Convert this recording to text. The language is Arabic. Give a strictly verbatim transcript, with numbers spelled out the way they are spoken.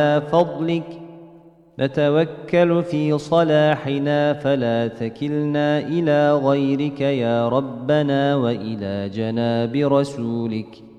فضلك نتوكل في صلاحنا فلا تكلنا إلى غيرك يا ربنا وإلى جناب رسولك